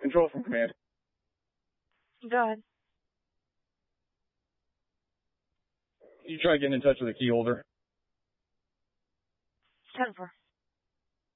Control from command. Go ahead. You try getting in touch with the key holder. 10-4.